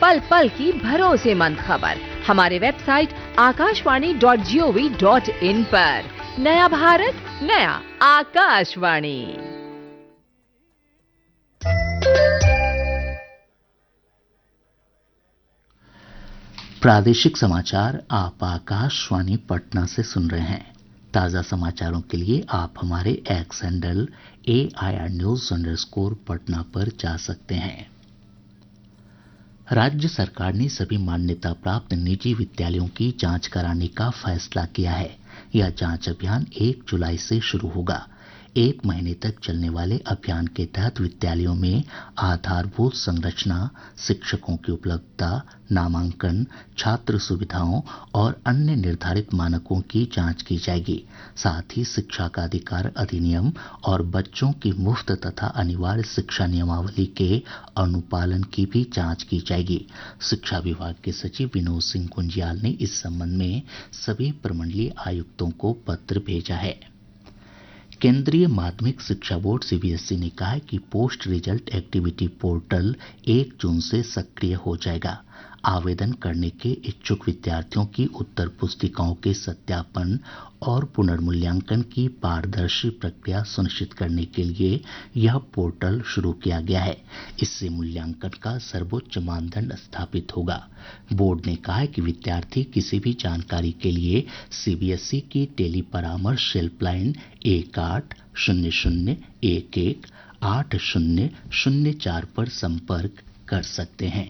पल पल की भरोसेमंद खबर हमारे वेबसाइट आकाशवाणी.gov.in पर। नया भारत, नया आकाशवाणी। प्रादेशिक समाचार आप आकाशवाणी पटना से सुन रहे हैं। ताज़ा समाचारों के लिए आप हमारे एक्स हैंडल AIR News_पटना पर जा सकते हैं। राज्य सरकार ने सभी मान्यता प्राप्त निजी विद्यालयों की जांच कराने का फैसला किया है। यह जांच अभियान 1 जुलाई से शुरू होगा। 1 महीने तक चलने वाले अभियान के तहत विद्यालयों में आधारभूत संरचना, शिक्षकों की उपलब्धता, नामांकन, छात्र सुविधाओं और अन्य निर्धारित मानकों की जांच की जाएगी। साथ ही शिक्षा का अधिकार अधिनियम और बच्चों की मुफ्त तथा अनिवार्य शिक्षा नियमावली के अनुपालन की भी जांच की जाएगी। शिक्षा विभाग के सचिव विनोद सिंह गुंजियाल ने इस संबंध में सभी प्रमंडलीय आयुक्तों को पत्र भेजा है। केंद्रीय माध्यमिक शिक्षा बोर्ड CBSE ने कहा है कि पोस्ट रिजल्ट एक्टिविटी पोर्टल 1 जून से सक्रिय हो जाएगा। आवेदन करने के इच्छुक विद्यार्थियों की उत्तर पुस्तिकाओं के सत्यापन और पुनर्मूल्यांकन की पारदर्शी प्रक्रिया सुनिश्चित करने के लिए यह पोर्टल शुरू किया गया है। इससे मूल्यांकन का सर्वोच्च मानदंड स्थापित होगा। बोर्ड ने कहा है कि विद्यार्थी किसी भी जानकारी के लिए CBSE की टेली परामर्श हेल्पलाइन 1800118004 पर संपर्क कर सकते हैं।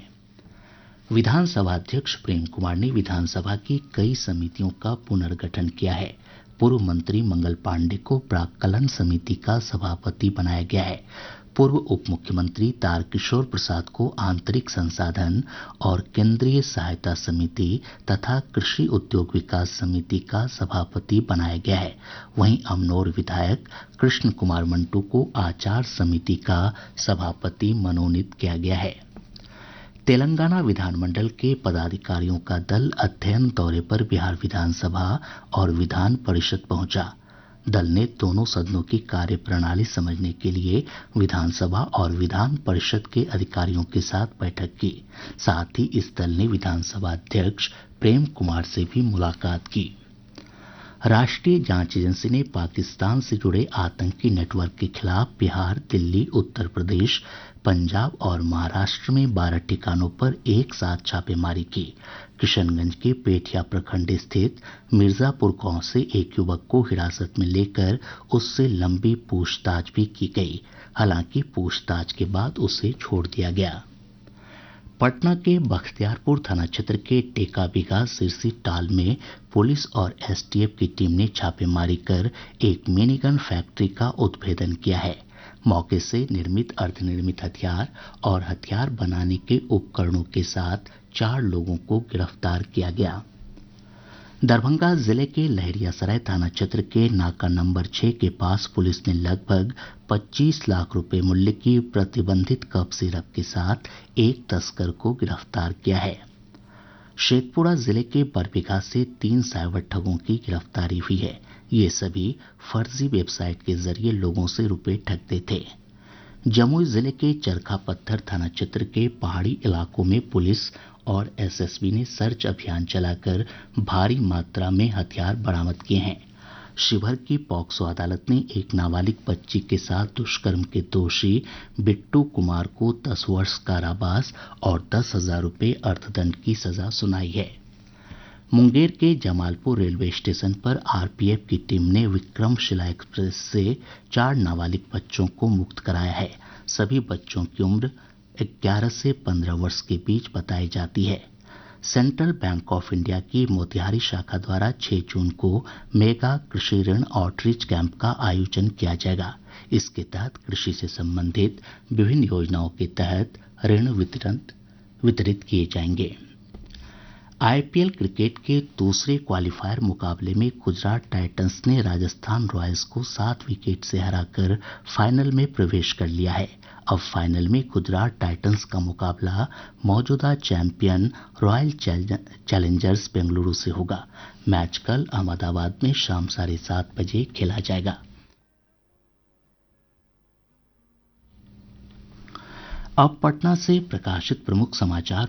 विधानसभा अध्यक्ष प्रेम कुमार ने विधानसभा की कई समितियों का पुनर्गठन किया है। पूर्व मंत्री मंगल पांडे को प्राक्कलन समिति का सभापति बनाया गया है। पूर्व उप मुख्यमंत्री तारकिशोर प्रसाद को आंतरिक संसाधन और केंद्रीय सहायता समिति तथा कृषि उद्योग विकास समिति का सभापति बनाया गया है। वहीं अमनौर विधायक कृष्ण कुमार मंटू को आचार समिति का सभापति मनोनीत किया गया है। तेलंगाना विधानमंडल के पदाधिकारियों का दल अध्ययन दौरे पर बिहार विधानसभा और विधान परिषद पहुंचा। दल ने दोनों सदनों की कार्यप्रणाली समझने के लिए विधानसभा और विधान परिषद के अधिकारियों के साथ बैठक की। साथ ही इस दल ने विधानसभा अध्यक्ष प्रेम कुमार से भी मुलाकात की। राष्ट्रीय जांच एजेंसी ने पाकिस्तान से जुड़े आतंकी नेटवर्क के खिलाफ बिहार, दिल्ली, उत्तर प्रदेश, पंजाब और महाराष्ट्र में 12 ठिकानों पर एक साथ छापेमारी की। किशनगंज के पेठिया प्रखंड स्थित मिर्जापुर गांव से एक युवक को हिरासत में लेकर उससे लंबी पूछताछ भी की गई। हालांकि पूछताछ के बाद उसे छोड़ दिया गया। पटना के बख्तियारपुर थाना क्षेत्र के टेका बिघा सिरसी टाल में पुलिस और STF की टीम ने छापेमारी कर एक मिनीगन फैक्ट्री का उद्भेदन किया है। मौके से निर्मित अर्धनिर्मित हथियार और हथियार बनाने के उपकरणों के साथ 4 लोगों को गिरफ्तार किया गया। दरभंगा जिले के लहरियासराय थाना क्षेत्र के नाका नंबर 6 के पास पुलिस ने लगभग 25 लाख रुपए मूल्य की प्रतिबंधित कफ सिरप के साथ एक तस्कर को गिरफ्तार किया है। शेखपुरा जिले के बरबीघा से 3 साइबर ठगों की गिरफ्तारी हुई है। ये सभी फर्जी वेबसाइट के जरिए लोगों से रुपए ठगते थे। जमुई जिले के चरखा पत्थर थाना क्षेत्र के पहाड़ी इलाकों में पुलिस और SSB ने सर्च अभियान चलाकर भारी मात्रा में हथियार बरामद किए हैं। शिवहर की पॉक्सो अदालत ने एक नाबालिग बच्ची के साथ दुष्कर्म के दोषी बिट्टू कुमार को 10 वर्ष कारावास और 10,000 रुपये अर्थदंड की सजा सुनाई है। मुंगेर के जमालपुर रेलवे स्टेशन पर RPF की टीम ने विक्रमशिला एक्सप्रेस से 4 नाबालिग बच्चों को मुक्त कराया है। सभी बच्चों की उम्र 11 से 15 वर्ष के बीच बताई जाती है। सेंट्रल बैंक ऑफ इंडिया की मोतिहारी शाखा द्वारा 6 जून को मेगा कृषि ऋण आउटरीच कैंप का आयोजन किया जाएगा। इसके तहत कृषि से संबंधित विभिन्न योजनाओं के तहत ऋण वितरित किए जाएंगे। IPL क्रिकेट के दूसरे क्वालीफायर मुकाबले में गुजरात टाइटंस ने राजस्थान रॉयल्स को 7 विकेट से हराकर फाइनल में प्रवेश कर लिया है। अब फाइनल में गुजरात टाइटंस का मुकाबला मौजूदा चैंपियन रॉयल चैलेंजर्स बेंगलुरु से होगा। मैच कल अहमदाबाद में शाम 7:30 बजे खेला जाएगा। अब पटना से प्रकाशित प्रमुख समाचार